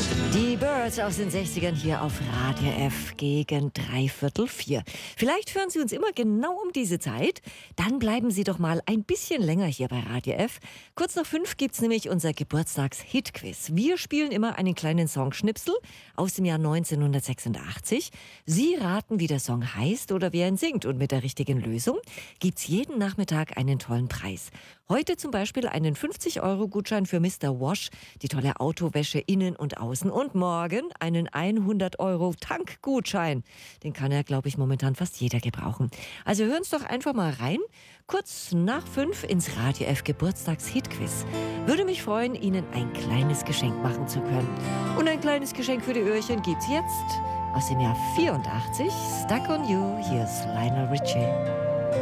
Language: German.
Die Birds aus den 60ern hier auf Radio F gegen 3/4. Vielleicht hören Sie uns immer genau um diese Zeit. Dann bleiben Sie doch mal ein bisschen länger hier bei Radio F. Kurz nach 5 gibt's nämlich unser Geburtstags-Hit-Quiz. Wir spielen immer einen kleinen Songschnipsel aus dem Jahr 1986. Sie raten, wie der Song heißt oder wer ihn singt. Und mit der richtigen Lösung gibt's jeden Nachmittag einen tollen Preis. Heute zum Beispiel einen 50-Euro-Gutschein für Mr. Wash, die tolle Autowäsche innen und außen. Und morgen einen 100-Euro-Tankgutschein. Den kann ja, glaube ich, momentan fast jeder gebrauchen. Also hören Sie doch einfach mal rein. Kurz nach 5 ins Radio F Geburtstags-Hit-Quiz. Würde mich freuen, Ihnen ein kleines Geschenk machen zu können. Und ein kleines Geschenk für die Öhrchen gibt's jetzt aus dem Jahr 84. Stuck on You, hier ist Lionel Richie.